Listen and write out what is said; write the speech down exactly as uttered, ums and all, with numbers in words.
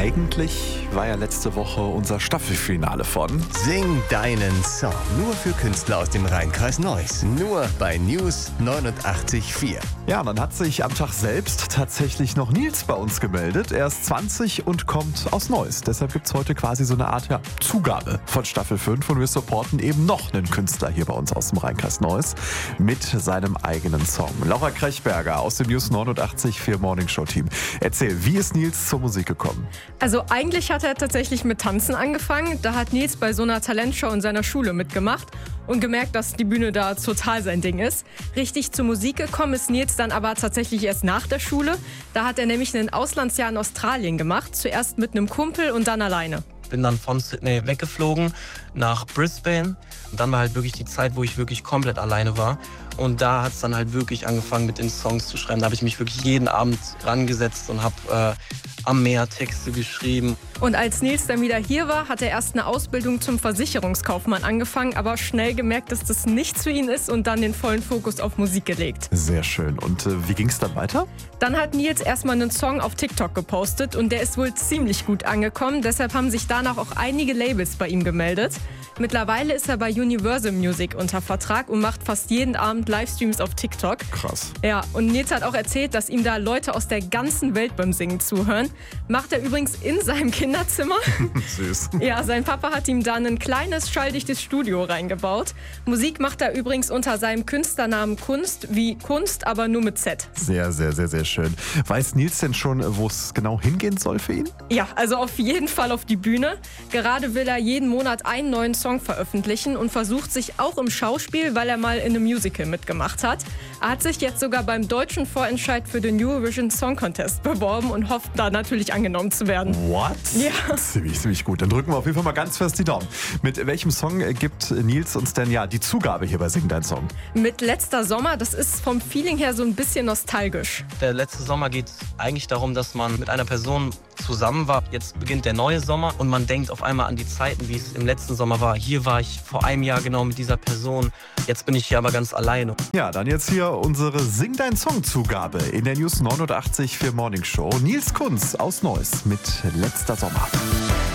Eigentlich war ja letzte Woche unser Staffelfinale von Sing deinen Song. Nur für Künstler aus dem Rheinkreis Neuss. Nur bei News neunundachtzig Komma vier. Ja, dann hat sich am Tag selbst tatsächlich noch Nils bei uns gemeldet. Er ist zwanzig und kommt aus Neuss. Deshalb gibt es heute quasi so eine Art ja, Zugabe von Staffel fünf und wir supporten eben noch einen Künstler hier bei uns aus dem Rheinkreis Neuss mit seinem eigenen Song. Laura Krechberger aus dem News neunundachtzig Komma vier Morning Show Team. Erzähl, wie ist Nils zur Musik gekommen? Also eigentlich hat er tatsächlich mit Tanzen angefangen. Da hat Nils bei so einer Talentshow in seiner Schule mitgemacht und gemerkt, dass die Bühne da total sein Ding ist. Richtig zur Musik gekommen ist Nils dann aber tatsächlich erst nach der Schule. Da hat er nämlich ein Auslandsjahr in Australien gemacht. Zuerst mit einem Kumpel und dann alleine. Bin dann von Sydney weggeflogen nach Brisbane. Und dann war halt wirklich die Zeit, wo ich wirklich komplett alleine war. Und da hat es dann halt wirklich angefangen, mit den Songs zu schreiben. Da habe ich mich wirklich jeden Abend rangesetzt und habe äh, am Meer Texte geschrieben. Und als Nils dann wieder hier war, hat er erst eine Ausbildung zum Versicherungskaufmann angefangen, aber schnell gemerkt, dass das nichts für ihn ist und dann den vollen Fokus auf Musik gelegt. Sehr schön. Und äh, wie ging es dann weiter? Dann hat Nils erstmal einen Song auf TikTok gepostet und der ist wohl ziemlich gut angekommen. Deshalb haben sich danach auch einige Labels bei ihm gemeldet. Mittlerweile ist er bei Universal Music unter Vertrag und macht fast jeden Abend Livestreams auf TikTok. Krass. Ja, und Nils hat auch erzählt, dass ihm da Leute aus der ganzen Welt beim Singen zuhören. Macht er übrigens in seinem Kinderzimmer. Süß. Ja, sein Papa hat ihm da ein kleines, schalldichtes Studio reingebaut. Musik macht er übrigens unter seinem Künstlernamen Kunst, wie Kunst, aber nur mit Z. Sehr, sehr, sehr, sehr schön. Weiß Nils denn schon, wo es genau hingehen soll für ihn? Ja, also auf jeden Fall auf die Bühne. Gerade will er jeden Monat einen neuen Song veröffentlichen und versucht sich auch im Schauspiel, weil er mal in einem Musical mitgemacht hat. Er hat sich jetzt sogar beim deutschen Vorentscheid für den Eurovision Song Contest beworben und hofft da natürlich angenommen zu werden. What? Ja. Ziemlich, ziemlich gut. Dann drücken wir auf jeden Fall mal ganz fest die Daumen. Mit welchem Song gibt Nils uns denn ja die Zugabe hier bei Sing Dein Song? Mit Letzter Sommer, das ist vom Feeling her so ein bisschen nostalgisch. Der letzte Sommer geht eigentlich darum, dass man mit einer Person zusammen war. Jetzt beginnt der neue Sommer und man denkt auf einmal an die Zeiten, wie es im letzten Sommer war. Hier war ich vor einem Jahr genau mit dieser Person. Jetzt bin ich hier aber ganz alleine. Ja, dann jetzt hier unsere Sing Dein Song Zugabe in der News neunundachtzig Komma vier Morning Show. Nils Kunz aus Neuss mit Letzter Sommer.